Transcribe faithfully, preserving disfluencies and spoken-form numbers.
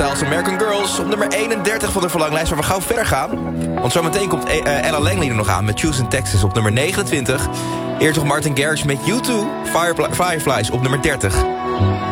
Styles American Girls op nummer eenendertig van de verlanglijst, waar we gauw verder gaan. Want zometeen komt uh, Ella Langley er nog aan met Choose in Texas op nummer negenentwintig. Eerst nog Martin Garrix met U twee, Firefly, Fireflies op nummer dertig.